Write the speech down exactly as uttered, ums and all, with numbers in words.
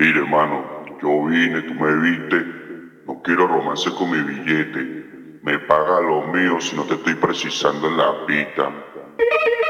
Mire, mano, yo vine, tú me viste, no quiero romance con mi billete. Me paga lo mío si no te estoy precisando en la pista.